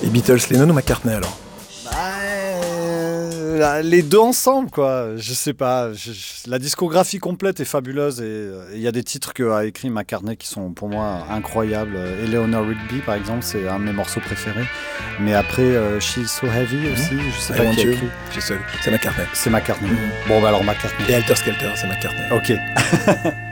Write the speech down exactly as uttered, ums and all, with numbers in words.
Et Beatles, Lennon ou McCartney alors? Bah, euh, les deux ensemble, quoi. Je sais pas. Je, je, la discographie complète est fabuleuse et il y a des titres qu'a écrit McCartney qui sont pour moi incroyables. Eleanor Rigby, par exemple, c'est un de mes morceaux préférés. Mais après, euh, She's So Heavy aussi, mmh. je sais I pas qui a écrit. C'est McCartney. C'est McCartney. Mmh. Bon, bah alors McCartney. Et Helter Skelter, c'est McCartney. Ok.